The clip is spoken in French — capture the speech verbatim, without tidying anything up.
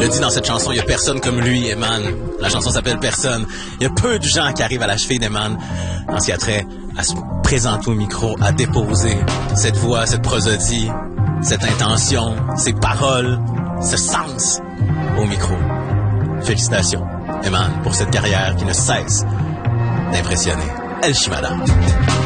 Il a dit dans cette chanson, il y a personne comme lui, Eman. La chanson s'appelle Personne. Il y a peu de gens qui arrivent à la cheville d'Eman en ce qui a trait à se présenter au micro, à déposer cette voix, cette prosodie, cette intention, ces paroles, ce sens au micro. Félicitations, Eman, pour cette carrière qui ne cesse d'impressionner El Chimada.